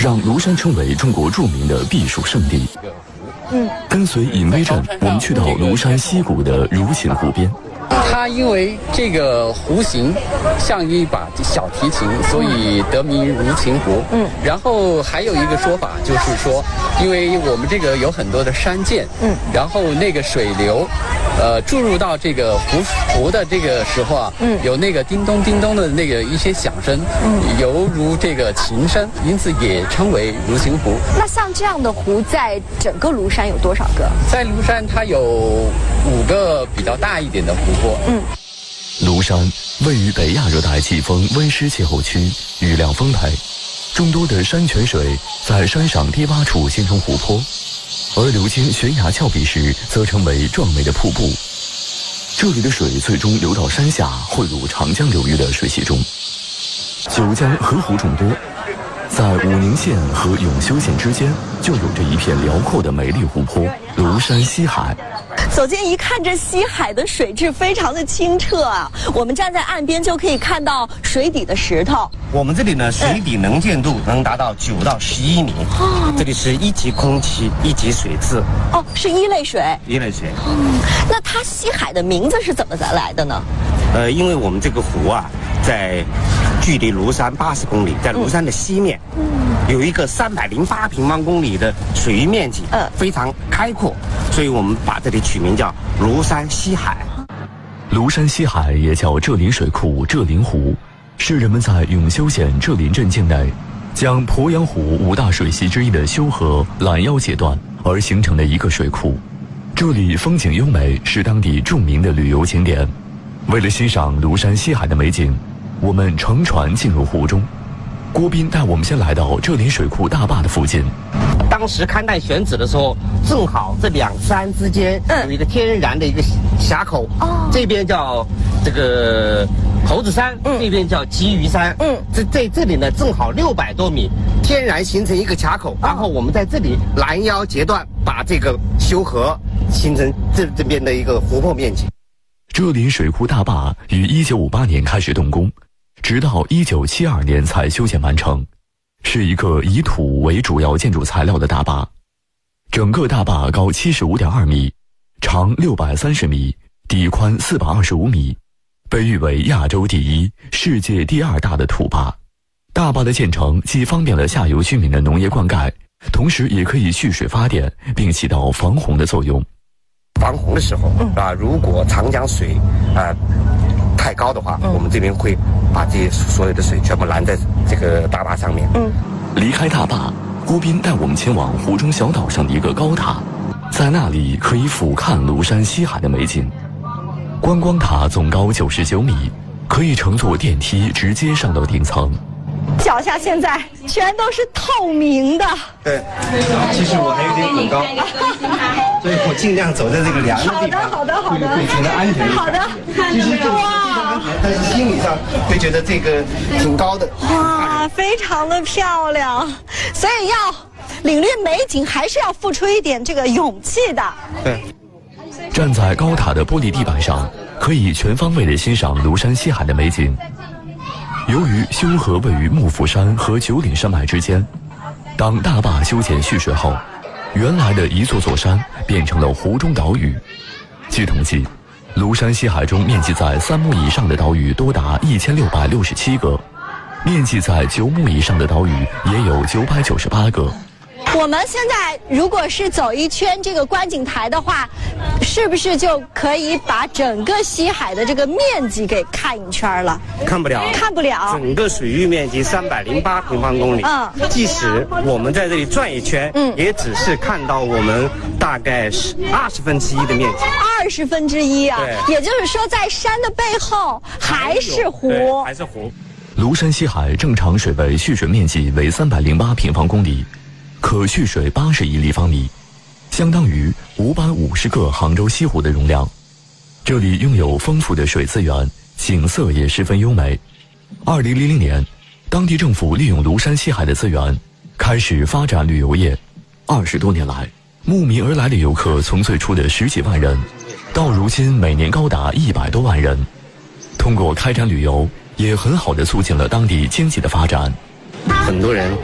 让庐山成为中国著名的避暑胜地。跟随隐微镇，我们去到庐山西谷的如琴湖边。 它因为这个湖形像一把小提琴，所以得名如琴湖。然后还有一个说法就是说，因为我们这个有很多的山涧，然后那个水流，注入到这个湖的这个时候啊，有那个叮咚叮咚的那个一些响声，犹如这个琴声，因此也称为如琴湖。 那像这样的湖，在整个庐山有多少个？ 在庐山它有5个比较大一点的湖泊。 庐山位于北亚热带季风温湿气候区，雨量丰沛，众多的山泉水在山上低洼处形成湖泊，而流经悬崖峭壁时则成为壮美的瀑布。这里的水最终流到山下，汇入长江流域的水系中。九江河湖众多，在武宁县和永修县之间就有着一片辽阔的美丽湖泊庐山西海。 走近一看，这西海的水质非常的清澈啊！我们站在岸边就可以看到水底的石头。 我们这里呢，水底能见度能达到9到11米。这里是1级空气、1级水质。 哦，是一类水。 一类水。 那它西海的名字是怎么来的呢？ 因为我们这个湖啊，在距离庐山80公里，在庐山的西面，有一个308平方公里的水域面积，非常开阔，所以我们把这里取名叫庐山西海。 庐山西海也叫蔗林水库、蔗林湖，是人们在永修县蔗林镇境内将鄱阳湖5大水系之一的修河拦腰截断而形成的一个水库。这里风景优美，是当地著名的旅游景点。为了欣赏庐山西海的美景，我们乘船进入湖中。郭斌带我们先来到蔗林水库大坝的附近。 当时勘探选址的时候，正好这2山之间有一个天然的一个峡口，这边叫这个猴子山，这边叫鲫鱼山。在这里呢，正好600多米，天然形成一个卡口，然后我们在这里拦腰截断，把这个修河形成这边的一个湖泊面积。 蔗林水库大坝于1958年开始动工，直到1972年才修建完成，是一个以土为主要建筑材料的大坝。整个大坝高75.2米，长630米，底宽425米，被誉为亚洲第1、世界第2大的土坝。大坝的建成既方便了下游居民的农业灌溉，同时也可以蓄水发电，并起到防洪的作用。 防洪的时候如果长江水太高的话，我们这边会把这些所有的水全部拦在这个大坝上面。 离开大坝，郭斌带我们前往湖中小岛上的一个高塔，在那里可以俯瞰庐山西海的美景。观光塔总高99米，可以乘坐电梯直接上到顶层。 脚下现在全都是透明的。 对，其实我还有点恐高，所以我尽量走在这个凉的地方。 好的， 会觉得安全。 好的， 其实就是但是心理上会觉得这个挺高的。 哇，非常的漂亮，所以要领略美景，还是要付出一点这个勇气的。 对。 站在高塔的玻璃地板上，可以全方位地欣赏庐山西海的美景。由于修河位于幕府山和九岭山脉之间，当大坝修建蓄水后，原来的一座座山变成了湖中岛屿。据统计，庐山西海中面积在3亩以上的岛屿多达1667个，面积在9亩以上的岛屿也有998个。 我们现在如果是走一圈这个观景台的话，是不是就可以把整个西海的这个面积给看一圈了？ 看不了， 看不了。 整个水域面积308平方公里。即使我们在这里转一圈，也只是看到我们大概是1/20的面积。 1/20啊！对，也就是说，在山的背后还是湖， 还是湖。 庐山西海正常水位蓄水面积为308平方公里。可蓄水81立方米，相当于550个杭州西湖的容量。这里拥有丰富的水资源，景色也十分优美。2000年，当地政府利用庐山西海的资源，开始发展旅游业。20多年来，慕名而来的游客从最初的10几万人，到如今每年高达100多万人。通过开展旅游，也很好地促进了当地经济的发展。 很多人